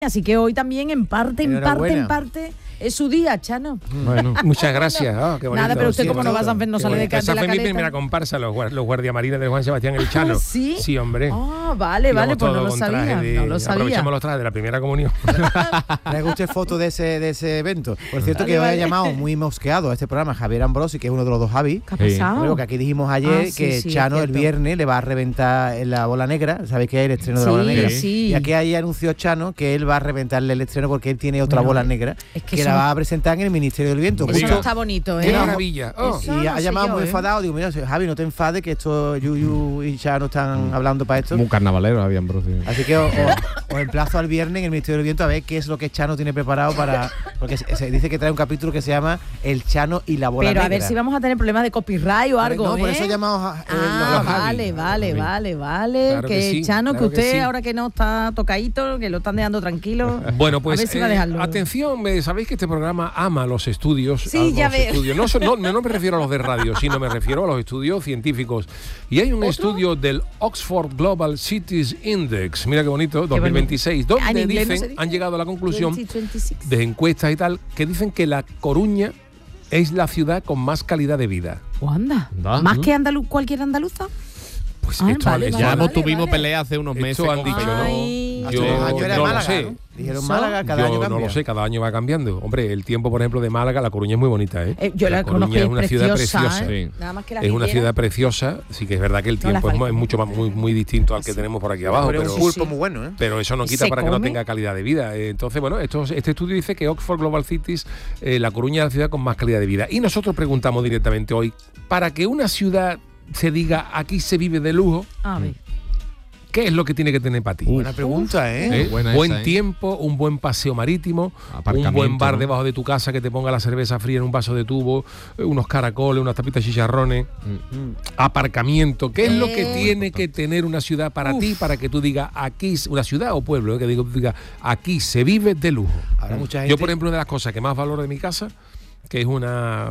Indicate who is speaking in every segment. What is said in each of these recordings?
Speaker 1: Así que hoy también en parte es su día, Chano.
Speaker 2: Bueno, muchas gracias. Oh, qué bonito.
Speaker 1: Nada, pero usted como no va a San Fernando, no sale de
Speaker 2: Esa
Speaker 1: la
Speaker 2: fue mi
Speaker 1: caleta.
Speaker 2: primera comparsa, los guardiamarines de Juan Sebastián el Chano.
Speaker 1: ¿Sí?
Speaker 2: Sí, hombre.
Speaker 1: Ah, vale,
Speaker 2: Íbamos
Speaker 1: pues no
Speaker 2: todos
Speaker 1: lo
Speaker 2: con
Speaker 1: sabía.
Speaker 2: traje de-
Speaker 1: No lo sabía.
Speaker 2: Aprovechamos los trajes de la primera comunión.
Speaker 3: ¿Le gusta foto de ese evento? Por cierto, que hoy ha llamado muy mosqueado a este programa Javier Ambrosi, que es uno de los dos Javi.
Speaker 1: ¿Qué ha pasado?
Speaker 3: Luego que aquí dijimos ayer
Speaker 1: Ah, sí,
Speaker 3: que
Speaker 1: sí,
Speaker 3: Chano
Speaker 1: es
Speaker 3: el
Speaker 1: cierto.
Speaker 3: viernes le va a reventar en la bola negra. ¿Sabéis que es el estreno de la bola negra?
Speaker 1: Sí.
Speaker 3: Y aquí ayer anunció Chano que él va a reventarle el estreno porque él tiene otra
Speaker 1: Bueno,
Speaker 3: bola negra
Speaker 1: es que
Speaker 3: que
Speaker 1: eso
Speaker 3: la
Speaker 1: no-
Speaker 3: va a presentar en el Ministerio del Viento.
Speaker 1: Eso
Speaker 2: Justo-
Speaker 1: no está bonito,
Speaker 2: ¡Qué
Speaker 1: ¿eh?
Speaker 2: maravilla! Oh.
Speaker 1: Eso
Speaker 3: Y
Speaker 1: no
Speaker 3: ha
Speaker 1: sé
Speaker 3: llamado
Speaker 1: yo,
Speaker 3: muy
Speaker 1: ¿eh?
Speaker 3: enfadado. Digo, mira, Javi, no te enfades que esto Yuyu y Chano están hablando para esto.
Speaker 4: Muy carnavalero había Ambrosio.
Speaker 3: Así que os emplazo al viernes en el Ministerio del Viento a ver qué es lo que Chano tiene preparado para... Porque se dice que trae un capítulo que se llama El Chano y la bola
Speaker 1: Pero
Speaker 3: negra.
Speaker 1: a ver si vamos a tener problemas de copyright o algo,
Speaker 3: No, por
Speaker 1: ¿eh?
Speaker 3: eso llamamos a...
Speaker 1: Ah,
Speaker 3: los Javi.
Speaker 1: vale.
Speaker 2: Claro
Speaker 1: que
Speaker 2: que sí,
Speaker 1: Chano,
Speaker 2: claro
Speaker 1: que
Speaker 2: que
Speaker 1: usted
Speaker 2: sí.
Speaker 1: ahora que no está tocadito, que lo están dejando tranquilo.
Speaker 2: Bueno, pues
Speaker 1: a ver si va a dejarlo.
Speaker 2: atención, sabéis que este programa ama los estudios.
Speaker 1: Sí, ya veo.
Speaker 2: No me refiero a los de radio, sino me refiero a los estudios científicos. Y hay un estudio del Oxford Global Cities Index, mira qué bonito, 2026,
Speaker 1: bonito.
Speaker 2: donde
Speaker 1: En inglés no
Speaker 2: dicen,
Speaker 1: se dice.
Speaker 2: han llegado a la conclusión
Speaker 1: 2026.
Speaker 2: de encuestas y tal, que dicen que La Coruña es la ciudad con más calidad de vida.
Speaker 1: ¿O anda?
Speaker 4: Anda.
Speaker 1: ¿Más que cualquier andaluza?
Speaker 2: Pues
Speaker 1: Ah,
Speaker 2: esto,
Speaker 1: vale,
Speaker 2: esto
Speaker 4: Ya
Speaker 1: vale.
Speaker 4: tuvimos pelea hace unos meses.
Speaker 2: esto han
Speaker 4: con
Speaker 2: dicho,
Speaker 4: Feijóo.
Speaker 1: Ay.
Speaker 3: Hace
Speaker 2: Yo
Speaker 3: unos años era
Speaker 2: no lo
Speaker 3: Málaga,
Speaker 2: sé.
Speaker 3: ¿no? Dijeron
Speaker 1: ¿Eso?
Speaker 3: Málaga, cada año
Speaker 2: Yo
Speaker 3: cambia.
Speaker 2: no lo sé, cada año va cambiando. Hombre, el tiempo, por ejemplo, de Málaga, La Coruña es muy bonita, ¿eh?
Speaker 1: Yo la conozco,
Speaker 2: Coruña
Speaker 1: es
Speaker 2: es una ciudad
Speaker 1: preciosa,
Speaker 2: preciosa.
Speaker 1: ¿eh?
Speaker 4: Sí.
Speaker 1: Nada más que la
Speaker 2: Es una
Speaker 1: Riviera.
Speaker 2: ciudad preciosa, sí que es verdad que el
Speaker 1: No la
Speaker 2: tiempo es
Speaker 1: falta.
Speaker 2: mucho más muy distinto al que tenemos por aquí abajo,
Speaker 3: Pero es
Speaker 2: pero,
Speaker 3: un pulpo muy bueno, ¿eh?
Speaker 2: pero eso no
Speaker 1: ¿Y
Speaker 2: quita
Speaker 1: se
Speaker 2: para que no
Speaker 1: come?
Speaker 2: tenga calidad de vida. Entonces, bueno, este estudio dice que Oxford Global Cities, La Coruña es la ciudad con más calidad de vida. Y nosotros preguntamos directamente hoy, para que una ciudad se diga aquí se vive de lujo,
Speaker 1: A ver.
Speaker 2: ¿qué es lo que tiene que tener para ti?
Speaker 3: Buena pregunta, ¿eh?
Speaker 4: buena
Speaker 2: Buen
Speaker 4: esa, ¿eh?
Speaker 2: tiempo, un buen paseo marítimo, un
Speaker 4: Aparcamiento,
Speaker 2: buen bar
Speaker 4: ¿no?
Speaker 2: debajo de tu casa que te ponga la cerveza fría en un vaso de tubo, unos caracoles, unas tapitas de chicharrones, aparcamiento. ¿Qué es lo que tiene que tener una ciudad para ti, para que tú digas aquí, una ciudad o pueblo, que diga aquí se vive de lujo?
Speaker 3: Habrá mucha gente...
Speaker 2: Yo, por ejemplo, una de las cosas que más valoro de mi casa, que es un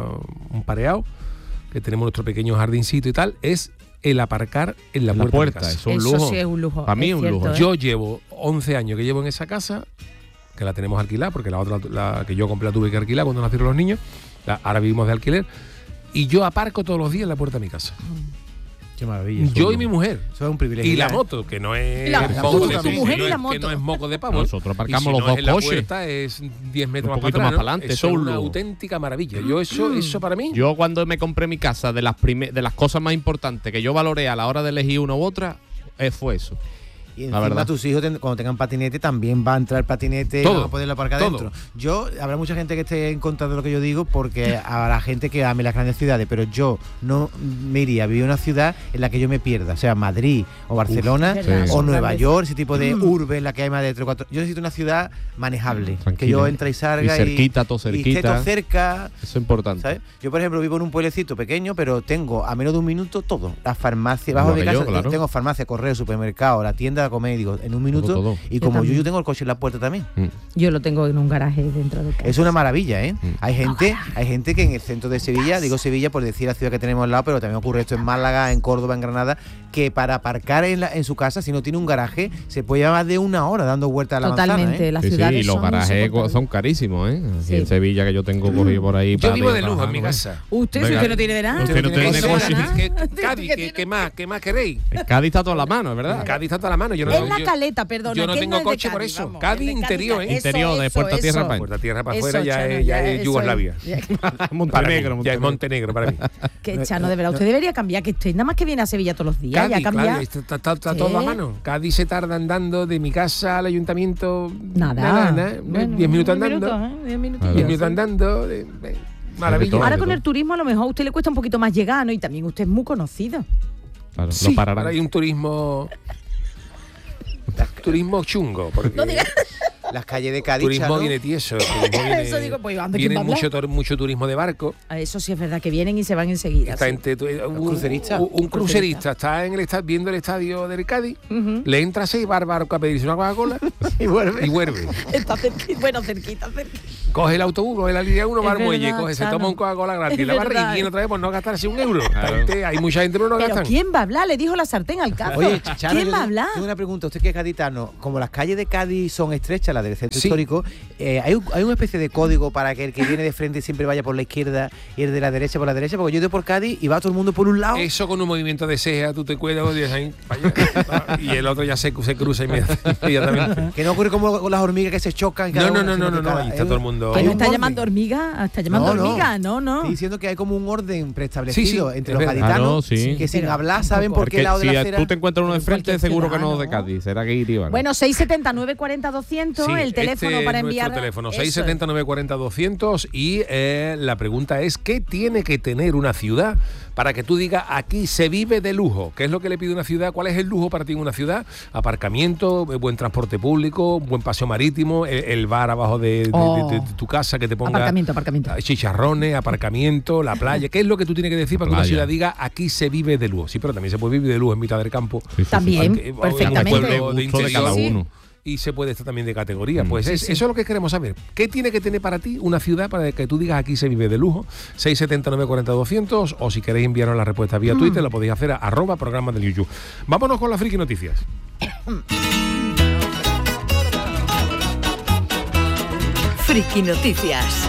Speaker 2: pareado, que tenemos nuestro pequeño jardincito y tal, es el aparcar en la
Speaker 4: La
Speaker 2: puerta de mi
Speaker 4: puerta,
Speaker 2: casa.
Speaker 4: es un
Speaker 1: Eso
Speaker 4: lujo.
Speaker 1: sí es un lujo.
Speaker 4: Para mí
Speaker 1: es
Speaker 4: un
Speaker 1: cierto,
Speaker 4: lujo.
Speaker 1: ¿eh?
Speaker 2: Yo llevo 11 años que llevo en esa casa, que la tenemos alquilada, porque la otra, la que yo compré la tuve que alquilar cuando nacieron los niños, ahora vivimos de alquiler, y yo aparco todos los días en la puerta de mi casa.
Speaker 3: Qué maravilla.
Speaker 2: Yo y mi mujer.
Speaker 3: Eso es un privilegio.
Speaker 2: Y la
Speaker 3: ¿eh?
Speaker 2: moto, que no es
Speaker 1: Y la
Speaker 2: moco
Speaker 1: moto,
Speaker 2: de
Speaker 1: tu
Speaker 2: pavo,
Speaker 1: mujer
Speaker 2: que no
Speaker 1: y la
Speaker 2: es-
Speaker 1: moto.
Speaker 2: que no es moco de pavo.
Speaker 4: Nosotros aparcamos
Speaker 2: Y si
Speaker 4: los
Speaker 2: no
Speaker 4: dos
Speaker 2: es en la
Speaker 4: coches.
Speaker 2: puerta, es 10 metros
Speaker 4: Un
Speaker 2: más
Speaker 4: poquito
Speaker 2: para
Speaker 4: más
Speaker 2: atrás,
Speaker 4: para adelante,
Speaker 2: ¿no?
Speaker 4: eso
Speaker 2: Eso
Speaker 4: es
Speaker 2: es
Speaker 4: un
Speaker 2: una
Speaker 4: lujo.
Speaker 2: auténtica maravilla. Yo eso para mí.
Speaker 4: Yo cuando me compré mi casa, de las cosas más importantes que yo valoré a la hora de elegir una u otra, fue eso.
Speaker 3: Y
Speaker 4: La
Speaker 3: encima
Speaker 4: verdad.
Speaker 3: tus hijos cuando tengan patinete también va a entrar patinete
Speaker 2: Todo,
Speaker 3: y van a poderlo aparcar
Speaker 2: todo.
Speaker 3: dentro. Habrá mucha gente que esté en contra de lo que yo digo porque habrá gente que ame las grandes ciudades, pero yo no me iría a vivir en una ciudad en la que yo me pierda, o sea, Madrid o Barcelona
Speaker 1: es verdad,
Speaker 3: o
Speaker 1: son
Speaker 3: Nueva
Speaker 1: grandes.
Speaker 3: York, ese tipo de urbe en la que hay más de 3 o 4. Yo necesito una ciudad manejable, que
Speaker 4: Tranquila.
Speaker 3: yo entre y salga
Speaker 4: Y cerquita, todo
Speaker 3: y esté
Speaker 4: cerquita.
Speaker 3: todo cerca.
Speaker 4: Eso es importante.
Speaker 3: ¿Sabes? Yo, por ejemplo, vivo en un pueblecito pequeño, pero tengo a menos de un minuto todo. La farmacia, bajo de
Speaker 4: Igual que
Speaker 3: casa,
Speaker 4: yo, claro.
Speaker 3: tengo farmacia, correo, supermercado, la tienda de comer, digo, en un minuto.
Speaker 4: todo.
Speaker 3: Y
Speaker 1: Yo
Speaker 3: como
Speaker 1: también.
Speaker 3: yo tengo el coche en la puerta también.
Speaker 1: Yo lo tengo en un garaje dentro de casa.
Speaker 3: Es una maravilla, ¿eh? Hay gente que en el centro de Sevilla, digo Sevilla por decir la ciudad que tenemos al lado, pero también ocurre esto en Málaga, en Córdoba, en Granada, que para aparcar en su casa, si no tiene un garaje, se puede llevar más de una hora dando vueltas a la
Speaker 1: Totalmente,
Speaker 3: manzana, ¿eh?
Speaker 1: las
Speaker 4: Sí,
Speaker 1: ciudades
Speaker 4: y los
Speaker 1: son
Speaker 4: garajes
Speaker 1: insoportables.
Speaker 4: son carísimos, ¿eh? Aquí
Speaker 1: Sí.
Speaker 4: en Sevilla, que yo tengo cogido por ahí.
Speaker 2: Yo
Speaker 4: para
Speaker 2: vivo de
Speaker 4: ir
Speaker 2: lujo en mi
Speaker 4: trabajando,
Speaker 2: casa.
Speaker 1: Usted, si
Speaker 4: Venga,
Speaker 1: usted no tiene de nada.
Speaker 4: usted no tiene
Speaker 2: ¿Qué
Speaker 4: negocio.
Speaker 2: más? Cádiz, ¿qué más queréis?
Speaker 4: ¿eh? Cádiz está toda la mano, ¿verdad?
Speaker 2: Cádiz está toda la mano. Yo no,
Speaker 1: Es la
Speaker 2: yo-
Speaker 1: caleta, perdona.
Speaker 2: yo no
Speaker 1: que
Speaker 2: tengo
Speaker 1: es de
Speaker 2: coche por
Speaker 1: Cádiz,
Speaker 2: eso.
Speaker 1: vamos.
Speaker 2: Cádiz
Speaker 1: El de
Speaker 2: interior, ¿eh?
Speaker 4: Interior, de puerta a tierra para
Speaker 2: Puerta tierra para
Speaker 1: Eso,
Speaker 2: afuera ya
Speaker 1: Chano,
Speaker 2: es
Speaker 1: eso
Speaker 2: Yugoslavia.
Speaker 4: Montenegro,
Speaker 2: Ya es Montenegro para mí.
Speaker 1: Que Chano, de verdad, usted debería cambiar, que usted nada más que viene a Sevilla todos los días.
Speaker 2: Cádiz,
Speaker 1: ya cambia.
Speaker 2: claro, está todo a mano. Cádiz se tarda andando de mi casa al ayuntamiento.
Speaker 1: Nada.
Speaker 2: 10 minutos andando.
Speaker 1: 10 minutos.
Speaker 4: Claro.
Speaker 2: 10 minutos andando. Maravilla.
Speaker 4: todo.
Speaker 1: Ahora con el turismo a lo mejor a usted le cuesta un poquito más llegar, ¿no? Y también usted es muy conocido.
Speaker 4: Claro,
Speaker 2: Sí,
Speaker 4: lo pararán.
Speaker 2: ahora hay un turismo chungo, porque
Speaker 3: Las calles de Cádiz,
Speaker 2: turismo
Speaker 3: Chano,
Speaker 2: viene tieso, turismo viene,
Speaker 1: Eso digo, pues, anda, ¿quién
Speaker 2: viene
Speaker 1: va a hablar?
Speaker 2: mucho turismo de barco.
Speaker 1: Eso sí es verdad, que vienen y se van enseguida.
Speaker 2: Está
Speaker 1: sí.
Speaker 2: crucerista. Un crucerista está en el viendo el estadio del Cádiz,
Speaker 1: Ujú.
Speaker 2: le entra 6 barcos a pedirse una Coca-Cola
Speaker 3: Y vuelve.
Speaker 1: Está cerquita, bueno, cerquita.
Speaker 2: Coge el autobús, coge la línea 1, va al
Speaker 1: Es
Speaker 2: muelle,
Speaker 1: verdad,
Speaker 2: se
Speaker 1: Chano.
Speaker 2: toma un Coca-Cola gratis,
Speaker 1: Es
Speaker 2: la barra
Speaker 1: verdad.
Speaker 2: y viene otra vez por no gastarse un euro. Hay mucha gente que no
Speaker 1: Pero
Speaker 2: gastan.
Speaker 1: ¿quién va a hablar? Le dijo la sartén al cazo.
Speaker 3: Oye, Chano,
Speaker 1: ¿Quién va a hablar?
Speaker 3: tengo una pregunta. Usted que es gaditano, como las calles de Cádiz son estrechas, las del centro
Speaker 2: Sí.
Speaker 3: histórico, ¿hay una especie de código para que el que viene de frente siempre vaya por la izquierda y el de la derecha por la derecha? Porque yo estoy por Cádiz y va todo el mundo por un lado.
Speaker 2: Eso con un movimiento de ceja, tú te cuidas ahí, y el otro ya se cruza inmediatamente.
Speaker 3: Que no ocurre como con las hormigas que se chocan. cada una, sino que cada-
Speaker 2: ahí está todo el mundo.
Speaker 1: ¿Que
Speaker 3: hay
Speaker 1: no
Speaker 3: un
Speaker 1: está
Speaker 3: orden.
Speaker 1: llamando hormiga? ¿Está llamando hormiga? No.
Speaker 3: Estoy diciendo que hay como un orden preestablecido
Speaker 2: Sí, sí,
Speaker 3: entre
Speaker 2: es
Speaker 3: los
Speaker 2: verdad.
Speaker 3: gaditanos
Speaker 4: Claro, sí.
Speaker 3: que sin
Speaker 1: Pero
Speaker 3: hablar saben por qué
Speaker 4: Porque
Speaker 3: lado de
Speaker 4: si
Speaker 3: la acera.
Speaker 4: tú te encuentras uno de
Speaker 1: En
Speaker 4: frente,
Speaker 1: cualquier
Speaker 4: seguro que
Speaker 1: ciudad,
Speaker 4: no es de
Speaker 1: ¿no?
Speaker 4: Cádiz. Será que iría.
Speaker 1: Bueno, 679 40 200,
Speaker 2: Sí,
Speaker 1: el teléfono
Speaker 2: este
Speaker 1: para
Speaker 2: es
Speaker 1: enviar.
Speaker 2: nuestro teléfono,
Speaker 1: Eso
Speaker 2: 679 40 200 y la pregunta es ¿qué tiene que tener una ciudad para que tú digas aquí se vive de lujo? ¿Qué es lo que le pide una ciudad? ¿Cuál es el lujo para ti en una ciudad? Aparcamiento, buen transporte público, buen paseo marítimo, el bar abajo de tu casa que te ponga
Speaker 1: Aparcamiento.
Speaker 2: chicharrones, aparcamiento, la playa. ¿Qué es lo que tú tienes que decir para que una
Speaker 4: playa.
Speaker 2: ciudad diga aquí se vive de lujo? Sí, pero también se puede vivir de lujo en mitad del campo.
Speaker 1: También,
Speaker 2: En un
Speaker 1: perfectamente.
Speaker 2: pueblo de
Speaker 4: Gusto de cada
Speaker 2: interior.
Speaker 4: uno.
Speaker 2: Y se puede estar también de categoría. Pues
Speaker 1: Sí,
Speaker 2: eso es lo que queremos saber. ¿Qué tiene que tener para ti una ciudad para que tú digas aquí se vive de lujo? 679 40 200 o si queréis enviarnos la respuesta vía Twitter, lo podéis hacer a @programa del YouTube. Vámonos con las friki noticias.
Speaker 5: Friki Noticias.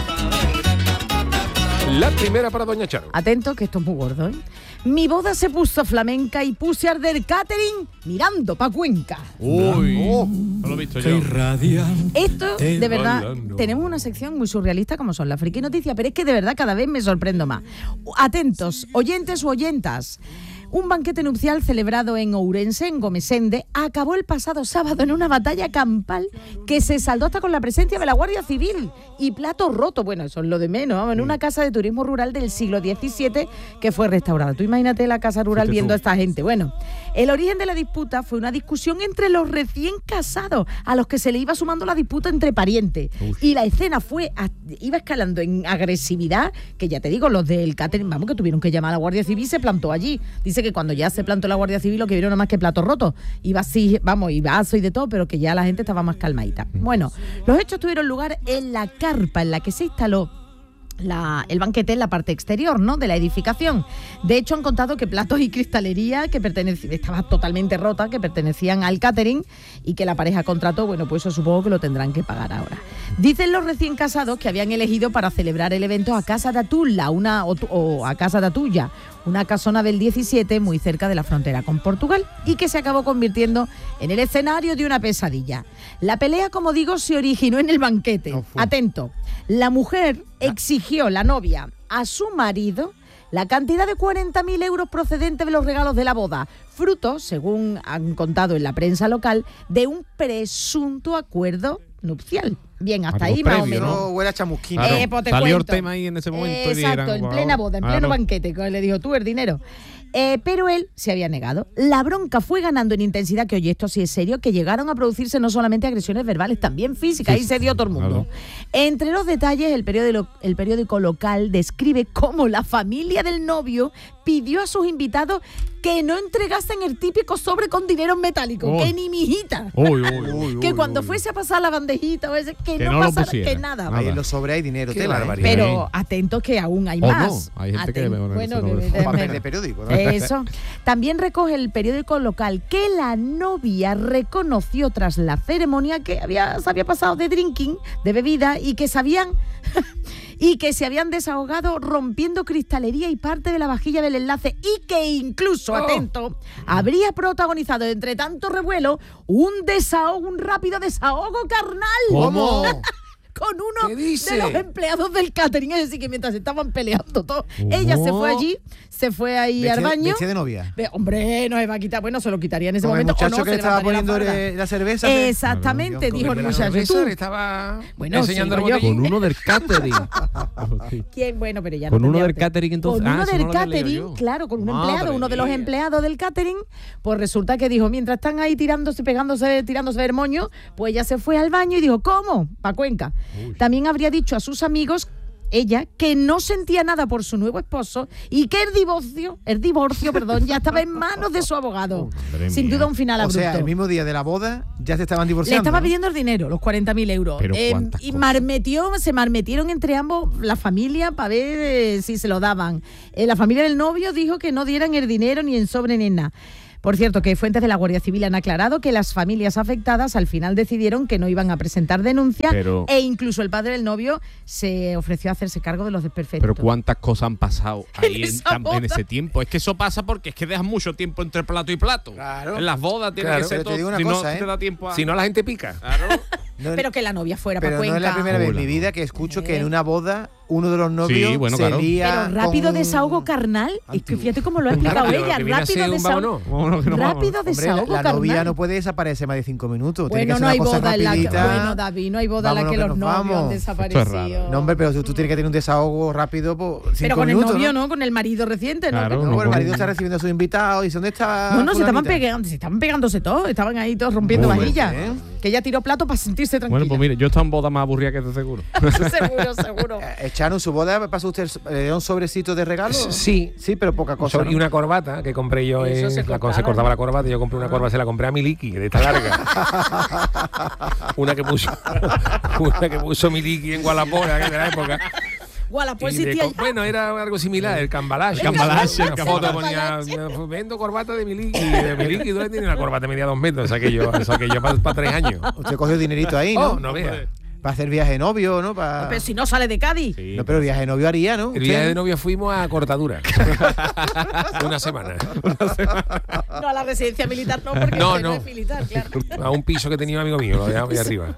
Speaker 2: La primera para Doña Charo.
Speaker 1: Atento, que esto es muy gordo, ¿eh? Mi boda se puso flamenca y puse a arder catering mirando pa' Cuenca.
Speaker 4: Uy, no lo he visto yo.
Speaker 1: Esto, de verdad,
Speaker 2: bailando.
Speaker 1: tenemos una sección muy surrealista como son las friki noticias, pero es que de verdad cada vez me sorprendo más. Atentos, oyentes u oyentas. Un banquete nupcial celebrado en Ourense, en Gomesende, acabó el pasado sábado en una batalla campal que se saldó hasta con la presencia de la Guardia Civil y platos rotos. Bueno, eso es lo de menos, vamos, en una casa de turismo rural del siglo XVII que fue restaurada. Tú imagínate la casa rural viendo a esta gente. Bueno, el origen de la disputa fue una discusión entre los recién casados, a los que se le iba sumando la disputa entre parientes. Y la escena iba escalando en agresividad, que ya te digo, los del catering, vamos, que tuvieron que llamar a la Guardia Civil y se plantó allí. Dice que cuando ya se plantó la Guardia Civil lo que vieron nada más que platos rotos. Iba así, vamos, y vaso y de todo, pero que ya la gente estaba más calmadita. Bueno, los hechos tuvieron lugar en la carpa en la que se instaló el banquete en la parte exterior, ¿no?, de la edificación. De hecho, han contado que platos y cristalería que estaba totalmente rota, que pertenecían al catering y que la pareja contrató. Bueno, pues eso supongo que lo tendrán que pagar ahora. Dicen los recién casados que habían elegido para celebrar el evento a Casa de Atulla, o a Casa de Atulla, una casona del 17 muy cerca de la frontera con Portugal y que se acabó convirtiendo en el escenario de una pesadilla. La pelea, como digo, se originó en el banquete. Atento, la mujer exigió, la novia, a su marido la cantidad de 40.000 euros procedentes de los regalos de la boda, fruto, según han contado en la prensa local, de un presunto acuerdo nupcial. Bien, hasta
Speaker 4: Algo
Speaker 1: ahí más o
Speaker 4: previo,
Speaker 1: menos.
Speaker 3: No huele a chamusquina.
Speaker 4: Claro,
Speaker 1: Pues te
Speaker 4: salió
Speaker 1: cuento.
Speaker 4: el tema ahí en ese momento. y
Speaker 1: Exacto,
Speaker 4: dirán,
Speaker 1: en
Speaker 4: "Guau".
Speaker 1: plena boda, en pleno
Speaker 4: Claro.
Speaker 1: banquete, que le dijo tú el dinero. Pero él se había negado. La bronca fue ganando en intensidad, que oye, esto sí es serio, que llegaron a producirse no solamente agresiones verbales, también físicas. Ahí se dio todo el mundo. Entre los detalles, el periódico local describe cómo la familia del novio pidió a sus invitados que no entregasen el típico sobre con dinero en metálico,
Speaker 4: Uy.
Speaker 1: que ni mijita. Que cuando fuese a pasar la bandejita o ese, que no
Speaker 4: no lo
Speaker 1: pasara,
Speaker 4: pusiera.
Speaker 1: que nada.
Speaker 4: Nada.
Speaker 3: Ahí en los sobres hay dinero,
Speaker 2: Qué
Speaker 3: tela,
Speaker 2: barbaridad.
Speaker 1: Pero atentos que aún hay
Speaker 4: O
Speaker 1: más.
Speaker 4: no, hay gente que debe poner
Speaker 1: bueno,
Speaker 4: ese
Speaker 1: que
Speaker 4: nombre.
Speaker 3: Un papel de periódico, ¿no?
Speaker 1: eso. También recoge el periódico local que la novia reconoció tras la ceremonia que se había pasado de drinking, de bebida, y que se habían desahogado rompiendo cristalería y parte de la vajilla del enlace, y que incluso, atento, habría protagonizado entre tanto revuelo un rápido desahogo carnal.
Speaker 3: ¿Cómo?
Speaker 1: Con uno
Speaker 2: ¿Qué dice?
Speaker 1: de los empleados del catering. Es decir, que mientras estaban peleando todos, ella se fue allí, se fue ahí al baño.
Speaker 3: Vestida de novia.
Speaker 1: Hombre, no se va a quitar. Bueno, se lo quitaría en ese
Speaker 3: Con el
Speaker 1: momento.
Speaker 3: muchacho
Speaker 1: o no,
Speaker 3: que
Speaker 1: se
Speaker 3: le estaba
Speaker 1: levantaría
Speaker 3: poniendo
Speaker 1: la falda.
Speaker 3: la cerveza.
Speaker 1: Exactamente,
Speaker 3: Con
Speaker 1: dijo el
Speaker 3: la
Speaker 1: muchacho.
Speaker 2: cerveza
Speaker 1: Tú,
Speaker 2: le estaba
Speaker 1: Bueno,
Speaker 2: enseñando
Speaker 1: sí,
Speaker 2: el
Speaker 1: yo.
Speaker 2: botellín.
Speaker 4: Con uno del catering.
Speaker 1: ¿quién? Bueno, pero ya no
Speaker 4: Con uno
Speaker 1: tendría
Speaker 4: del
Speaker 1: usted.
Speaker 4: catering, entonces.
Speaker 1: Con uno
Speaker 4: eso
Speaker 1: del
Speaker 4: no lo había leído
Speaker 1: catering,
Speaker 4: yo.
Speaker 1: claro, con un
Speaker 4: Madre
Speaker 1: empleado, uno de los
Speaker 4: mía.
Speaker 1: empleados del catering, pues resulta que dijo, mientras están ahí tirándose del moño, pues ella se fue al baño y dijo, ¿cómo? Pa' Cuenca. También habría dicho a sus amigos ella, que no sentía nada por su nuevo esposo y que el divorcio, ya estaba en manos de su abogado. Sin duda un final
Speaker 3: O
Speaker 1: abrupto.
Speaker 3: sea, el mismo día de la boda ya se estaban
Speaker 1: Le
Speaker 3: divorciando.
Speaker 1: estaba
Speaker 3: ¿no?
Speaker 1: pidiendo el dinero, los 40.000 euros.
Speaker 4: Pero cuántas
Speaker 1: Y
Speaker 4: cosas.
Speaker 1: se marmetieron entre ambos la familia para ver si se lo daban. La familia del novio dijo que no dieran el dinero ni en sobre ni en nada. Por cierto, que fuentes de la Guardia Civil han aclarado que las familias afectadas al final decidieron que no iban a presentar denuncia
Speaker 4: Pero-
Speaker 1: e incluso el padre del novio se ofreció a hacerse cargo de los desperfectos.
Speaker 4: Pero cuántas cosas han pasado ahí
Speaker 1: esa boda.
Speaker 4: en ese tiempo. Es que eso pasa porque es que dejas mucho tiempo entre plato y plato.
Speaker 3: Claro.
Speaker 4: En las bodas tiene
Speaker 2: Claro.
Speaker 4: que ser
Speaker 3: Pero te
Speaker 4: todo.
Speaker 3: digo una
Speaker 4: Si
Speaker 3: cosa,
Speaker 4: no
Speaker 3: ¿eh?
Speaker 4: te da tiempo a.
Speaker 2: Si no, la gente pica.
Speaker 4: Claro.
Speaker 3: No,
Speaker 1: Pero que la novia fuera para
Speaker 3: pero
Speaker 1: Cuenca.
Speaker 3: no es la primera vez en
Speaker 4: Hola.
Speaker 3: mi vida que escucho que en una boda uno de los novios
Speaker 4: Sí, bueno,
Speaker 3: se
Speaker 4: claro.
Speaker 3: lía
Speaker 1: Pero rápido
Speaker 3: con-
Speaker 1: desahogo carnal. Es que fíjate cómo lo ha explicado
Speaker 2: Rápido,
Speaker 1: ella.
Speaker 2: que viene a
Speaker 1: Rápido
Speaker 2: ser un
Speaker 1: desahogo.
Speaker 2: vámonos.
Speaker 4: Vámonos, que nos vamos.
Speaker 1: Rápido
Speaker 3: Hombre,
Speaker 1: desahogo
Speaker 3: la
Speaker 1: carnal.
Speaker 3: novia no puede desaparecer más de 5 minutos. Tiene
Speaker 1: Bueno,
Speaker 3: que
Speaker 1: no
Speaker 3: ser
Speaker 1: hay
Speaker 3: una cosa
Speaker 1: boda en la que,
Speaker 3: rapidita.
Speaker 1: bueno, David, no hay boda en la
Speaker 3: Vámonos,
Speaker 1: que
Speaker 3: que
Speaker 1: los
Speaker 3: nos
Speaker 1: novios han
Speaker 3: vamos.
Speaker 1: desaparecido.
Speaker 4: Esto es raro.
Speaker 3: No, hombre, pero tú tienes que tener un desahogo rápido por 5
Speaker 1: Pero con el
Speaker 3: minutos.
Speaker 1: novio, ¿no? Con el marido reciente,
Speaker 4: Claro,
Speaker 1: ¿no?
Speaker 3: No,
Speaker 4: no,
Speaker 3: porque el marido
Speaker 4: no.
Speaker 3: está recibiendo a sus invitados y ¿dónde está?
Speaker 1: No, se estaban
Speaker 3: fulanita?
Speaker 1: pegándose todos, estaban ahí todos rompiendo
Speaker 4: Muy
Speaker 1: vajillas.
Speaker 3: bien.
Speaker 1: Que ella tiró plato para sentirse tranquila.
Speaker 4: Bueno, pues mire, yo he estado en boda más aburrida que de seguro.
Speaker 1: seguro.
Speaker 3: Echaron su boda, pasó usted un sobrecito de regalo.
Speaker 2: Sí.
Speaker 3: Sí, pero poca cosa.
Speaker 2: Y una corbata que compré yo.
Speaker 1: Eso se
Speaker 2: Se
Speaker 1: cortaba,
Speaker 2: cortaba
Speaker 1: ¿no?
Speaker 2: la corbata. Yo compré una corbata, se la compré a Miliki, de esta larga. una que puso Miliki en Gualapora, que de la época.
Speaker 1: Guala, pues
Speaker 2: Y de
Speaker 1: existía ya.
Speaker 2: bueno, era algo similar, el cambalache.
Speaker 4: El cambalache,
Speaker 2: Una
Speaker 4: el
Speaker 2: foto
Speaker 1: cambalache.
Speaker 2: ponía, vendo corbata de Miliki. De Miliki, ¿dónde tiene una corbata media 2 metros? Saqué yo para 3 años.
Speaker 3: Usted cogió dinerito ahí, ¿no?
Speaker 2: Oh, no veas.
Speaker 3: Para hacer viaje de novio, ¿no? Para...
Speaker 1: Pero si no sale de Cádiz.
Speaker 4: Sí.
Speaker 3: No, pero el viaje de novio haría, ¿no?
Speaker 2: El
Speaker 3: Usted-
Speaker 2: viaje de novio fuimos a Cortadura. Una semana.
Speaker 1: No a la residencia militar, no, porque
Speaker 2: No,
Speaker 1: usted
Speaker 2: no.
Speaker 1: es militar, claro.
Speaker 2: A un piso que tenía un amigo mío, lo dejamos ahí arriba.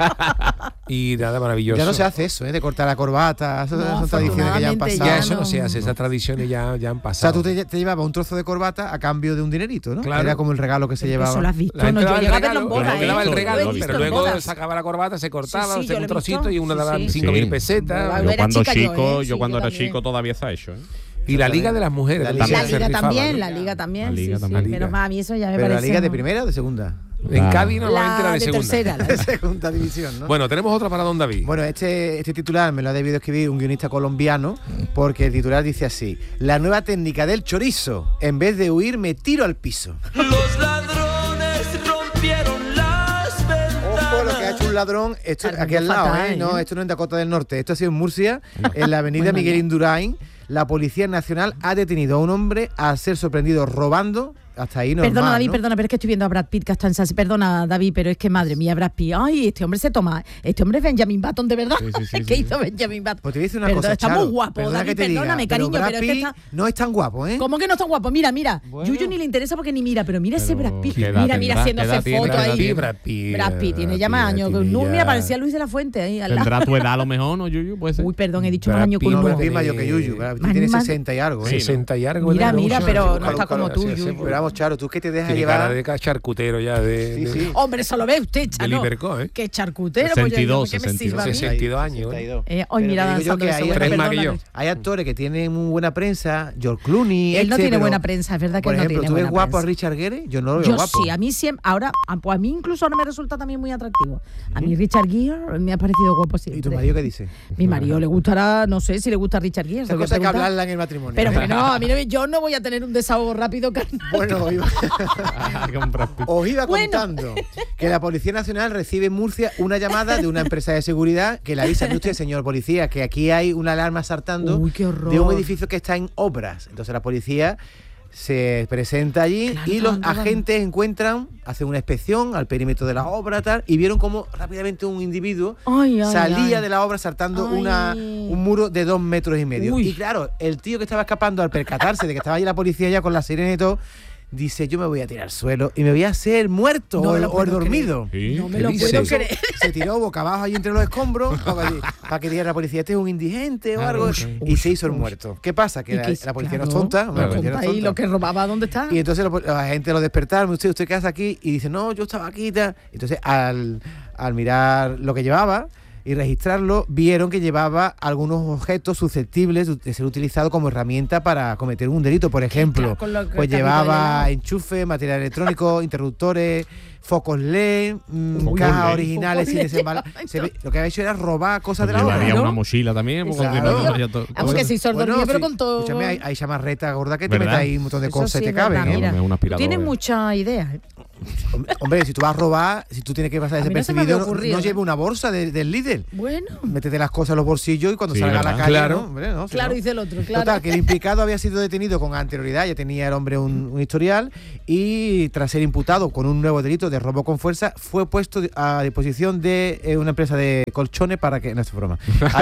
Speaker 2: Y nada, maravilloso.
Speaker 3: Ya no se hace eso, ¿eh? De cortar la corbata. Esas
Speaker 1: No,
Speaker 3: son tradiciones que ya han
Speaker 1: afortunadamente
Speaker 3: pasado.
Speaker 2: Ya
Speaker 1: ya
Speaker 2: eso no
Speaker 1: no.
Speaker 2: se hace, esas tradiciones ya han
Speaker 3: O sea,
Speaker 2: pasado.
Speaker 3: tú te llevabas un trozo de corbata a cambio de un dinerito, ¿no?
Speaker 2: Claro.
Speaker 3: Era como el regalo que se llevaba.
Speaker 1: Eso lo has visto,
Speaker 2: La gente
Speaker 1: no, yo
Speaker 2: daba el
Speaker 1: llegué a verlo
Speaker 2: regalo,
Speaker 1: en bodas,
Speaker 2: la gente daba el
Speaker 1: ¿eh?
Speaker 2: regalo,
Speaker 1: Lo he visto
Speaker 2: pero
Speaker 1: en
Speaker 2: luego
Speaker 1: bodas.
Speaker 2: sacaba la corbata, se cortaba,
Speaker 1: Sí, sí,
Speaker 2: se
Speaker 1: yo lo he
Speaker 2: un trocito
Speaker 1: visto.
Speaker 2: y uno
Speaker 1: Sí,
Speaker 2: daba
Speaker 1: sí.
Speaker 2: 5.000
Speaker 1: Yo
Speaker 2: pesetas.
Speaker 1: era
Speaker 4: Yo cuando
Speaker 1: chica yo,
Speaker 4: chico,
Speaker 1: ¿eh?
Speaker 4: yo
Speaker 1: Sí,
Speaker 4: cuando
Speaker 1: yo
Speaker 4: era
Speaker 1: también.
Speaker 4: chico todavía está hecho, ¿eh?
Speaker 2: Y la Liga de las Mujeres.
Speaker 3: La
Speaker 2: también
Speaker 3: Liga-
Speaker 2: se
Speaker 1: La liga
Speaker 2: rifaba,
Speaker 1: también,
Speaker 2: ¿no?
Speaker 1: la liga también.
Speaker 4: La liga
Speaker 1: sí,
Speaker 4: también.
Speaker 1: sí. Pero a mí eso ya me
Speaker 3: ¿Pero la
Speaker 1: parece.
Speaker 3: liga de primera o de segunda?
Speaker 2: En Cádiz normalmente
Speaker 1: La
Speaker 2: era de
Speaker 1: de
Speaker 2: segunda.
Speaker 1: tercera.
Speaker 3: De segunda división, ¿no?
Speaker 2: Bueno, tenemos otra para Don David.
Speaker 3: Bueno, este titular me lo ha debido escribir un guionista colombiano, porque el titular dice así: la nueva técnica del chorizo, en vez de huir me tiro al piso.
Speaker 6: Los ladrones rompieron las ventanas.
Speaker 3: Ojo lo que ha hecho un ladrón, esto
Speaker 1: Algo
Speaker 3: aquí al lado,
Speaker 1: fatal, ¿eh?
Speaker 3: No, esto no es en Dakota del Norte, esto ha sido en Murcia, en la avenida
Speaker 1: Bueno,
Speaker 3: Miguel
Speaker 1: ya.
Speaker 3: Indurain. La Policía Nacional ha detenido a un hombre al ser sorprendido robando. Hasta ahí normal,
Speaker 1: Perdona, David,
Speaker 3: ¿no?
Speaker 1: perdona, pero es que estoy viendo a Brad Pitt que está en San... Perdona, David, pero es que madre mía, Brad Pitt. Ay, este hombre se toma. Este hombre es Benjamin Button, de verdad.
Speaker 4: Sí, sí, sí,
Speaker 1: ¿Qué
Speaker 4: sí.
Speaker 1: hizo Benjamin Button?
Speaker 3: Pues te voy a decir una
Speaker 1: Perdón,
Speaker 3: cosa,
Speaker 1: está
Speaker 3: Charo,
Speaker 1: muy guapo,
Speaker 3: perdona
Speaker 1: David,
Speaker 3: que te diga,
Speaker 1: perdóname,
Speaker 3: pero
Speaker 1: cariño,
Speaker 3: Brad
Speaker 1: pero es que
Speaker 3: Pitt
Speaker 1: está...
Speaker 3: no es tan guapo, ¿eh?
Speaker 1: ¿Cómo que no está guapo? Mira, mira.
Speaker 3: Bueno.
Speaker 1: Yuyu ni le interesa porque ni mira, pero mira ese
Speaker 4: Pero,
Speaker 1: Brad Pitt.
Speaker 4: ¿qué edad
Speaker 1: Mira,
Speaker 4: tendrá?
Speaker 1: haciéndose
Speaker 4: ¿Qué edad tiene?
Speaker 1: foto
Speaker 4: ¿Qué edad
Speaker 1: ahí.
Speaker 4: tiene?
Speaker 1: Brad Pitt tiene ya
Speaker 2: Brad
Speaker 1: más
Speaker 2: Pitt
Speaker 1: años.
Speaker 2: tiene
Speaker 1: No,
Speaker 2: ya-
Speaker 1: mira, parecía Luis de la Fuente ahí al lado.
Speaker 4: Tendrá tu edad a lo mejor, ¿no, Yuyu? Puede ser.
Speaker 1: Uy, perdón, he dicho más
Speaker 2: Brad
Speaker 1: años que
Speaker 2: Pitt
Speaker 3: No,
Speaker 1: uno.
Speaker 3: Brad Pitt mayor que Yuyu. Brad Pitt
Speaker 1: Más-
Speaker 3: tiene
Speaker 1: más-
Speaker 3: 60 y algo, ¿eh?
Speaker 2: 60 y algo.
Speaker 1: Mira,
Speaker 2: ¿verdad?
Speaker 1: mira,
Speaker 2: Mucho,
Speaker 1: pero
Speaker 2: mucho.
Speaker 1: no está como tú,
Speaker 2: Sí, sí,
Speaker 1: Yuyu.
Speaker 3: Pero vamos, Charo, tú que te dejas
Speaker 2: Tiene
Speaker 3: llevar.
Speaker 2: cara de charcutero ya de...
Speaker 3: Sí, sí.
Speaker 1: Hombre, eso lo ve usted, Chano.
Speaker 2: Hiperco, ¿eh?
Speaker 1: Que charcutero, pues yo digo,
Speaker 4: 62,
Speaker 1: ¿qué me sirve a mí?
Speaker 2: 62 años. ¿eh?
Speaker 1: Hoy
Speaker 3: Pero
Speaker 1: mira,
Speaker 3: te digo yo
Speaker 1: danzando
Speaker 3: que
Speaker 1: eso.
Speaker 3: hay
Speaker 1: Bueno,
Speaker 2: tres más que
Speaker 1: perdóname.
Speaker 2: yo.
Speaker 3: Hay actores que tienen muy buena prensa, George Clooney.
Speaker 1: Él no tiene
Speaker 3: pero,
Speaker 1: buena prensa, es verdad que
Speaker 3: por
Speaker 1: él no
Speaker 3: ejemplo,
Speaker 1: tiene
Speaker 3: ¿tú ves
Speaker 1: buena
Speaker 3: guapo a
Speaker 1: prensa.
Speaker 3: Richard Gere? Yo no lo veo
Speaker 1: Yo
Speaker 3: guapo.
Speaker 1: sí, a mí siempre, ahora, pues a mí incluso ahora me resulta también muy atractivo. A mí Richard Gere me ha parecido guapo siempre.
Speaker 3: ¿Y tu marido qué dice?
Speaker 1: Mi marido le gustará, no sé si le gusta Richard Gere. se
Speaker 3: Esas
Speaker 1: lo voy a
Speaker 3: cosas hay que
Speaker 1: preguntar.
Speaker 3: hablarla en el matrimonio.
Speaker 1: Pero que no, a mí no, yo no voy a tener un desahogo rápido, carnal.
Speaker 3: Bueno,
Speaker 4: Con Brad Pitt.
Speaker 3: os iba
Speaker 1: Bueno.
Speaker 3: contando que la Policía Nacional recibe en Murcia una llamada de una empresa de seguridad que le avisa a usted, señor policía, que aquí hay una alarma saltando
Speaker 1: Uy, qué horror.
Speaker 3: de un edificio que está en obras. Entonces la policía se presenta allí
Speaker 1: Claro,
Speaker 3: y los
Speaker 1: estaban dando-
Speaker 3: agentes encuentran, hacen una inspección al perímetro de la obra tal, y vieron cómo rápidamente un individuo
Speaker 1: Ay, ay,
Speaker 3: salía
Speaker 1: ay.
Speaker 3: de la obra saltando
Speaker 1: Ay.
Speaker 3: un muro de 2,5 metros.
Speaker 1: Uy.
Speaker 3: Y claro, el tío que estaba escapando al percatarse de que estaba allí la policía ya con la sirena y todo, dice: yo me voy a tirar al suelo y me voy a hacer muerto
Speaker 1: No
Speaker 3: o
Speaker 1: me
Speaker 3: el
Speaker 1: lo puedo
Speaker 3: dormido.
Speaker 4: Sí.
Speaker 1: No me
Speaker 2: ¿Qué
Speaker 1: lo
Speaker 2: dices?
Speaker 1: puedo creer.
Speaker 3: Se tiró boca abajo allí entre los escombros para que dijera la policía: este es un indigente o
Speaker 4: Claro,
Speaker 3: algo,
Speaker 4: sí.
Speaker 3: y se hizo el muerto. ¿Qué pasa? Que
Speaker 1: Y
Speaker 3: la policía no es
Speaker 1: claro,
Speaker 3: tonta.
Speaker 1: no
Speaker 3: la
Speaker 1: es
Speaker 3: policía no
Speaker 1: tonta,
Speaker 3: es
Speaker 1: y
Speaker 3: tonta.
Speaker 1: lo que robaba, ¿dónde está?
Speaker 3: Y entonces la gente lo despertaron: ¿Usted qué hace aquí? Y dice: no, yo estaba aquí y tal. Entonces al mirar lo que llevaba, y registrarlo, vieron que llevaba algunos objetos susceptibles de ser utilizados como herramienta para cometer un delito. Por ejemplo,
Speaker 1: Claro, con lo que
Speaker 3: pues
Speaker 1: está
Speaker 3: llevaba
Speaker 1: ahí.
Speaker 3: enchufe, material electrónico, interruptores, focos LED,
Speaker 4: Focos
Speaker 3: cajas
Speaker 4: LED.
Speaker 3: originales sin desembalar. Lo que había hecho era robar cosas de la
Speaker 4: Llevaría
Speaker 3: obra.
Speaker 4: una mochila también. porque
Speaker 3: Claro.
Speaker 4: si no, no, ya todo-
Speaker 1: Vamos que sí, sordo mío, pero
Speaker 3: sí,
Speaker 1: con todo.
Speaker 3: Escúchame, hay chamarretas gordas que te
Speaker 4: ¿Verdad?
Speaker 3: meten ahí un montón de
Speaker 1: Eso
Speaker 3: cosas
Speaker 1: sí
Speaker 3: y te
Speaker 1: es verdad,
Speaker 3: caben, ¿eh?
Speaker 1: mira.
Speaker 4: Es un
Speaker 1: Tú
Speaker 4: aspirador,
Speaker 1: tienes
Speaker 4: ¿eh?
Speaker 1: muchas ideas.
Speaker 3: Hombre, si tú vas a robar, si tú tienes que pasar
Speaker 1: A mí no se me
Speaker 3: desapercibido,
Speaker 1: había ocurrido,
Speaker 3: no
Speaker 1: ¿eh?
Speaker 3: lleves una bolsa del Lidl.
Speaker 1: Bueno,
Speaker 3: Métete las cosas en los bolsillos y cuando
Speaker 4: Sí,
Speaker 3: salga a la
Speaker 4: ¿verdad?
Speaker 3: calle,
Speaker 2: Claro.
Speaker 3: ¿no? Hombre, no, si
Speaker 1: claro,
Speaker 3: no.
Speaker 1: dice el otro, claro.
Speaker 3: Total, que el implicado había sido detenido con anterioridad, ya tenía el hombre un historial, y tras ser imputado con un nuevo delito de robo con fuerza, fue puesto a disposición de una empresa de colchones para que... No, esto es broma.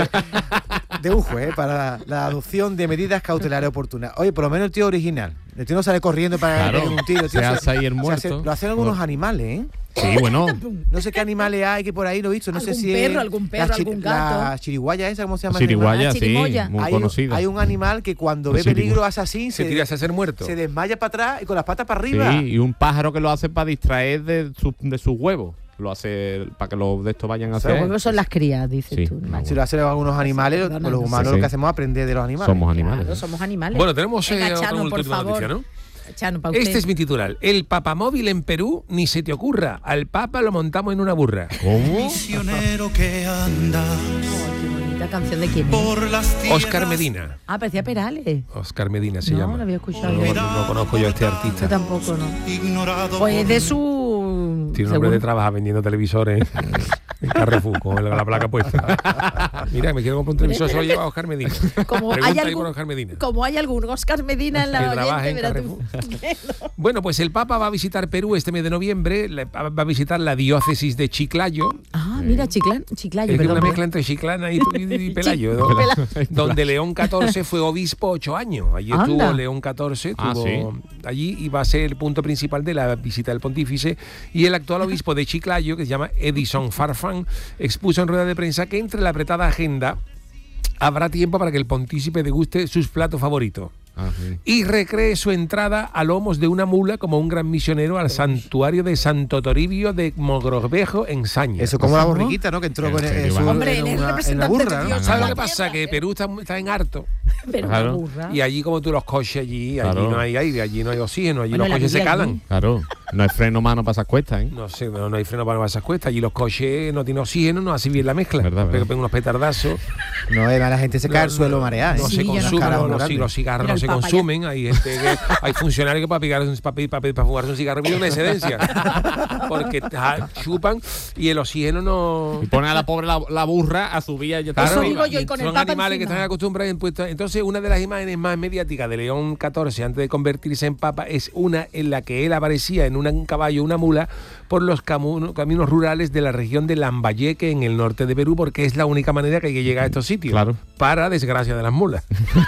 Speaker 3: De lujo, para la adopción de medidas cautelares oportunas. Oye, por lo menos el tío original. El tío no sale corriendo para
Speaker 4: Claro,
Speaker 3: pegar un tiro. El tío
Speaker 4: se hace ahí el
Speaker 3: se
Speaker 4: muerto.
Speaker 3: lo hacen algunos animales, ¿eh?
Speaker 4: Sí, bueno.
Speaker 3: No sé qué animales hay que por ahí lo he visto. No sé
Speaker 1: Algún
Speaker 3: si
Speaker 1: perro,
Speaker 3: es
Speaker 1: algún perro,
Speaker 3: la
Speaker 1: algún gato.
Speaker 3: La chiriguaya esa, ¿cómo se llama?
Speaker 4: Chiriguaya,
Speaker 1: Ah,
Speaker 4: sí,
Speaker 1: chirimoya.
Speaker 4: muy
Speaker 3: Hay
Speaker 4: conocida.
Speaker 3: un animal que cuando
Speaker 4: La
Speaker 3: ve peligro
Speaker 4: chirimoya.
Speaker 3: hace así,
Speaker 2: Se tira a ser muerto.
Speaker 3: se desmaya para atrás y con las patas para arriba.
Speaker 4: Sí, y un pájaro que lo hace para distraer de sus huevos. Lo hace para que los de estos vayan a
Speaker 1: Los
Speaker 4: hacer.
Speaker 1: huevos son las crías, dices
Speaker 4: Sí,
Speaker 1: tú.
Speaker 4: no,
Speaker 1: macho.
Speaker 3: Si lo hacen algunos animales,
Speaker 1: Perdona,
Speaker 3: los
Speaker 1: no
Speaker 3: humanos
Speaker 4: sé.
Speaker 3: lo
Speaker 4: Sí.
Speaker 3: que hacemos es aprender de los animales.
Speaker 4: Somos animales.
Speaker 1: Claro, somos animales.
Speaker 2: Bueno, tenemos
Speaker 1: Venga,
Speaker 2: otra
Speaker 1: Chano, por
Speaker 2: última
Speaker 1: favor.
Speaker 2: noticia, ¿no?
Speaker 1: Chano, para usted.
Speaker 2: Este es mi titular. El papamóvil en Perú, ni se te ocurra. Al papa lo montamos en una burra.
Speaker 4: ¿Cómo?
Speaker 6: Misionero que anda
Speaker 1: Qué bonita canción de quién es.
Speaker 6: por las tierras.
Speaker 2: Oscar Medina.
Speaker 1: Ah, parecía Perales.
Speaker 2: Oscar Medina se
Speaker 1: No,
Speaker 2: llama.
Speaker 1: no había escuchado
Speaker 2: No,
Speaker 1: yo.
Speaker 2: no conozco yo a este
Speaker 1: Yo
Speaker 2: artista.
Speaker 1: tampoco, ¿no?
Speaker 6: Ignorado
Speaker 1: Pues
Speaker 6: por
Speaker 1: de su...
Speaker 2: Tiene un nombre de trabaja vendiendo televisores en Carrefour con la placa puesta. Mira, me quiero comprar un televisor, se lo lleva Oscar Medina.
Speaker 1: Como hay,
Speaker 2: Pregunta ahí
Speaker 1: algún,
Speaker 2: por Oscar Medina.
Speaker 1: como hay algún Oscar Medina en
Speaker 2: Que
Speaker 1: la
Speaker 2: trabaja
Speaker 1: oyente,
Speaker 2: en
Speaker 1: verás tú.
Speaker 2: Bueno, pues el Papa va a visitar Perú este mes de noviembre, va a visitar la diócesis de Chiclayo,
Speaker 1: Ah, mira, Chiclayo,
Speaker 2: es que
Speaker 1: perdón.
Speaker 2: una mezcla entre Chiclana y Pelayo, ¿no? Donde León XIV fue obispo 8 años. Allí
Speaker 1: Anda.
Speaker 2: estuvo León XIV,
Speaker 4: Ah,
Speaker 2: estuvo allí y va a ser el punto principal de la visita del pontífice. Y el actual obispo de Chiclayo, que se llama Edison Farfán, expuso en rueda de prensa que entre la apretada agenda habrá tiempo para que el pontífice deguste sus platos favoritos.
Speaker 4: Ah, sí.
Speaker 2: Y recree su entrada a lomos de una mula como un gran misionero al santuario de Santo Toribio de Mogrovejo en Saña.
Speaker 3: Eso como la borriquita, ¿no? Que entró
Speaker 4: ¿En
Speaker 3: con
Speaker 4: serio,
Speaker 3: su-
Speaker 4: va?
Speaker 1: Hombre,
Speaker 3: en
Speaker 1: él es
Speaker 3: una
Speaker 1: representante
Speaker 3: burra,
Speaker 1: de
Speaker 3: ¿no?
Speaker 1: Dios.
Speaker 2: ¿Sabes lo
Speaker 1: la
Speaker 2: que pasa? Que Perú está en harto.
Speaker 1: Pero
Speaker 4: Claro.
Speaker 1: una burra.
Speaker 2: Y allí, como tú, los coches allí
Speaker 4: Claro.
Speaker 2: no hay aire, allí no hay oxígeno, allí
Speaker 1: Bueno,
Speaker 2: los
Speaker 1: la
Speaker 2: coches se
Speaker 1: Biblia
Speaker 2: calan.
Speaker 1: allí.
Speaker 4: Claro, no hay freno mano para esas cuestas, ¿eh?
Speaker 2: No sé, no hay freno para esas cuestas. Allí los coches no tienen oxígeno, no hace bien la mezcla.
Speaker 4: Verdad, verdad.
Speaker 2: Pegan unos petardazos.
Speaker 3: No, además la gente se cae al suelo mareada.
Speaker 2: No
Speaker 1: Sí,
Speaker 2: se
Speaker 1: yo no
Speaker 2: consumen,
Speaker 3: Caras
Speaker 2: los,
Speaker 3: grandes.
Speaker 2: los cigarros
Speaker 1: Mira,
Speaker 2: no
Speaker 1: el
Speaker 2: se
Speaker 1: Papa ya.
Speaker 2: consumen. Hay gente hay funcionarios que para fumarse un cigarro piden una excedencia. Porque chupan y el oxígeno no.
Speaker 4: Y pone a la pobre la burra a subir y
Speaker 1: Eso digo yo, y con el
Speaker 2: son
Speaker 1: Papa
Speaker 2: animales que
Speaker 1: encima.
Speaker 2: están acostumbrados a impuestos. Entonces, una de las imágenes más mediáticas de León XIV antes de convertirse en papa es una en la que él aparecía en un caballo, una mula, por los caminos rurales de la región de Lambayeque en el norte de Perú, porque es la única manera que hay que llegar a estos sitios.
Speaker 4: Claro.
Speaker 2: Para desgracia de las mulas.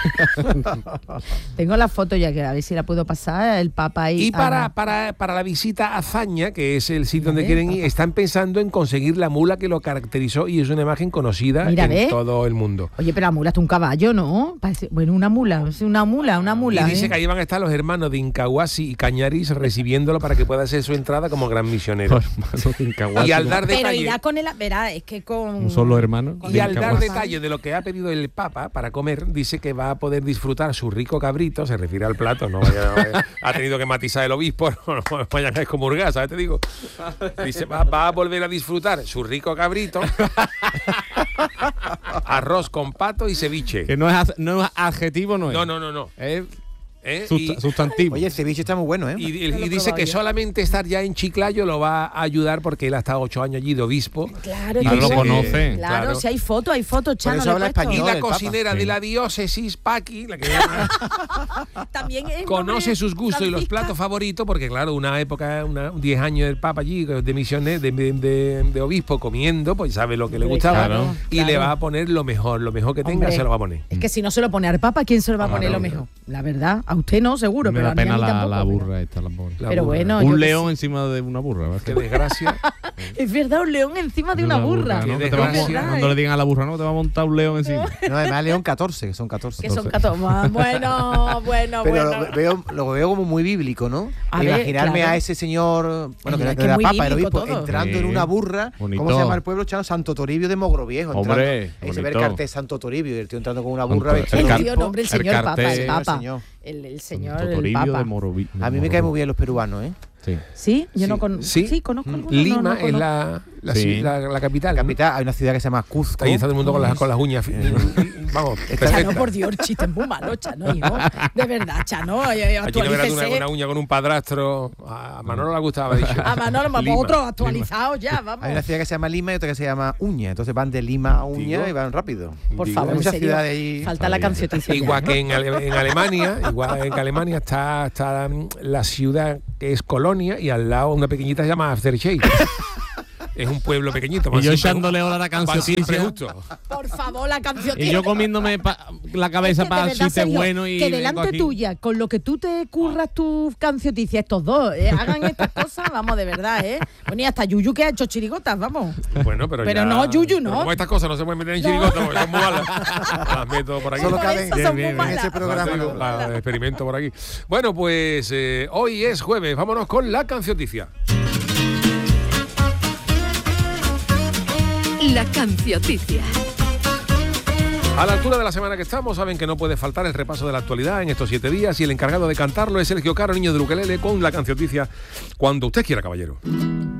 Speaker 1: Tengo la foto ya, que a ver si la puedo pasar, el Papa ahí.
Speaker 2: Y para la visita a Zaña, que es el sitio donde
Speaker 1: Ve.
Speaker 2: quieren ir, están pensando en conseguir la mula que lo caracterizó y es una imagen conocida
Speaker 1: Mira,
Speaker 2: en
Speaker 1: ve.
Speaker 2: todo el mundo.
Speaker 1: Oye, pero la mula es un caballo, ¿no? Bueno, una mula, es una mula.
Speaker 2: Y dice
Speaker 1: ¿eh?
Speaker 2: que ahí van a estar los hermanos de Incahuasi y Cañaris recibiéndolo para que pueda hacer su entrada como gran misionero. Y al dar
Speaker 1: Pero
Speaker 2: detalle,
Speaker 1: irá con el... Verá, es que con...
Speaker 4: un solo hermano.
Speaker 2: y al dar
Speaker 1: Incahuasi.
Speaker 2: detalle de lo que ha pedido el Papa para comer, dice que va a poder disfrutar su rico cabrito, se refiere al plato, no ha tenido que matizar el obispo, no vayan a excomulgar, ¿sabes? Te digo. Dice, va a volver a disfrutar su rico cabrito, arroz con pato y ceviche.
Speaker 4: Que no es adjetivo, no es.
Speaker 2: No.
Speaker 4: Es
Speaker 2: Y-
Speaker 4: sustantivo.
Speaker 3: Oye, el ceviche está muy bueno, ¿eh?
Speaker 2: Y
Speaker 1: lo
Speaker 2: dice que
Speaker 1: probado yo.
Speaker 2: solamente estar ya en Chiclayo lo va a ayudar porque él ha estado 8 años allí de obispo.
Speaker 1: Claro,
Speaker 2: Y
Speaker 4: Ah, lo
Speaker 2: dice que-
Speaker 4: conoce.
Speaker 1: Claro, si hay fotos, Chano.
Speaker 3: eso
Speaker 1: le he
Speaker 3: habla
Speaker 1: puesto.
Speaker 2: Y
Speaker 3: español.
Speaker 2: la
Speaker 3: el Papa.
Speaker 2: cocinera
Speaker 4: Sí.
Speaker 2: de la diócesis, Paqui, la que
Speaker 1: También es
Speaker 2: conoce
Speaker 1: nombre
Speaker 2: sus gustos y los
Speaker 1: francisca.
Speaker 2: platos favoritos, porque claro, una época, 10 años del Papa allí, de misiones, de obispo comiendo, pues sabe lo que le
Speaker 1: Hombre,
Speaker 2: gustaba.
Speaker 4: claro,
Speaker 2: Y
Speaker 1: claro.
Speaker 2: le va a poner lo mejor que tenga
Speaker 1: Hombre,
Speaker 2: se lo va a poner.
Speaker 1: Es que si no se lo pone al Papa, ¿quién se lo va a poner
Speaker 2: Claro.
Speaker 1: lo mejor? La verdad. usted no, seguro,
Speaker 4: Me
Speaker 1: pero
Speaker 4: da
Speaker 1: a mí
Speaker 4: pena
Speaker 1: tampoco.
Speaker 4: la burra esta, la pobre.
Speaker 2: La
Speaker 1: Pero
Speaker 2: burra.
Speaker 1: bueno, yo
Speaker 4: Un
Speaker 1: qué
Speaker 4: león encima de una burra. ¿verdad?
Speaker 2: Qué desgracia.
Speaker 1: Es verdad, un león encima de una burra.
Speaker 4: ¿no?
Speaker 2: Qué
Speaker 4: Que te va a
Speaker 2: desgracia.
Speaker 4: montar- cuando le digan a la burra, no, te va a montar un león encima.
Speaker 3: No, además León 14, que son 14.
Speaker 1: Que son 14. Bueno.
Speaker 3: Pero lo veo como muy bíblico, ¿no?
Speaker 1: A ver,
Speaker 3: Imaginarme
Speaker 1: claro.
Speaker 3: a ese señor, bueno,
Speaker 1: Es
Speaker 3: que
Speaker 1: que
Speaker 3: era
Speaker 1: muy
Speaker 3: papa, el
Speaker 1: bíblico
Speaker 3: obispo,
Speaker 1: todo.
Speaker 3: entrando
Speaker 4: Sí.
Speaker 3: en una burra.
Speaker 4: Bonito.
Speaker 3: ¿Cómo se llama el pueblo, Chano? Santo Toribio de Mogroviejo.
Speaker 4: Hombre,
Speaker 3: Ahí se ve el
Speaker 4: bonito.
Speaker 3: cartel Santo Toribio y el tío entrando con una burra
Speaker 4: Santo-
Speaker 3: vestido
Speaker 1: El
Speaker 3: de
Speaker 1: tío,
Speaker 3: obispo.
Speaker 1: no, hombre, el
Speaker 4: el
Speaker 1: señor Papa,
Speaker 4: cartel,
Speaker 1: el Papa.
Speaker 3: señor.
Speaker 1: El señor,
Speaker 4: Santo
Speaker 1: el
Speaker 4: Toribio
Speaker 1: Papa.
Speaker 4: de Morovi.
Speaker 3: A mí me caen muy bien los peruanos, ¿eh?
Speaker 4: Sí.
Speaker 1: Sí, yo
Speaker 2: Sí.
Speaker 1: no conozco.
Speaker 2: Sí.
Speaker 1: Conozco algunos,
Speaker 2: Lima
Speaker 1: no
Speaker 2: es
Speaker 1: conozco.
Speaker 2: la capital. ¿no?
Speaker 3: Capital, hay una ciudad que se llama Cuzco.
Speaker 2: Ahí está todo el mundo con las uñas. Vamos,
Speaker 1: Chano,
Speaker 2: perfecta.
Speaker 1: por Dios, el chiste es muy malo, Chano, hijo. De verdad, Chano,
Speaker 2: Aquí no verás
Speaker 1: actualícese.
Speaker 2: una uña con un padrastro. A Manolo le gustaba, dicho.
Speaker 1: A Manolo,
Speaker 2: Lima,
Speaker 1: otro
Speaker 2: Lima.
Speaker 1: actualizado ya, vamos.
Speaker 3: Hay una ciudad que se llama Lima y otra que se llama Uña. Entonces van de Lima a Uña
Speaker 2: Digo.
Speaker 3: y van rápido.
Speaker 1: Por
Speaker 2: Digo,
Speaker 1: favor,
Speaker 3: hay
Speaker 1: en
Speaker 3: muchas
Speaker 1: serio.
Speaker 3: ciudades ahí.
Speaker 1: Falta la cancioticia.
Speaker 2: Igual que en Alemania, está la ciudad que es Colonia y al lado una pequeñita se llama Aftershave. Es un pueblo pequeñito.
Speaker 4: Y yo
Speaker 2: van siempre-
Speaker 4: echándole ahora la
Speaker 2: van siempre
Speaker 4: cancioticia.
Speaker 2: justo.
Speaker 1: Por favor, la cancioticia.
Speaker 4: Y yo comiéndome la cabeza
Speaker 1: Es que, de
Speaker 4: para
Speaker 1: verdad,
Speaker 4: chiste
Speaker 1: Sergio,
Speaker 4: bueno y
Speaker 1: que
Speaker 4: vengo
Speaker 1: delante
Speaker 4: aquí.
Speaker 1: tuya, con lo que tú te curras tus cancioticias, estos dos, hagan estas cosas, vamos, de verdad, ¿eh? Bueno, y hasta Yuyu que ha hecho chirigotas, vamos.
Speaker 2: Bueno, pero
Speaker 1: Pero
Speaker 2: ya-
Speaker 1: no, Yuyu, no.
Speaker 2: pero como estas cosas no se pueden meter en
Speaker 1: No.
Speaker 2: chirigotas porque son muy malas. Las meto por aquí.
Speaker 3: Solo
Speaker 1: Por
Speaker 3: caben
Speaker 1: eso son muy
Speaker 4: bien,
Speaker 1: malas.
Speaker 3: en ese programa.
Speaker 2: La experimento por aquí. Bueno, pues hoy es jueves. Vámonos con la cancioticia.
Speaker 5: La cancioticia.
Speaker 2: A la altura de la semana que estamos, saben que no puede faltar el repaso de la actualidad en estos 7 días y el encargado de cantarlo es Sergio Caro, niño de Ukelele, con la cancioticia cuando usted quiera, caballero.